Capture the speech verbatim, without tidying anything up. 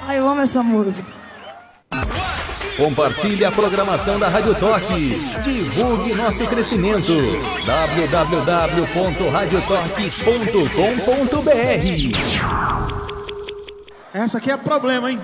Ai, eu amo essa música. Compartilhe a programação da Rádio Toque. Divulgue nosso crescimento. w w w ponto rádio toque ponto com ponto b r. Essa aqui é problema, hein?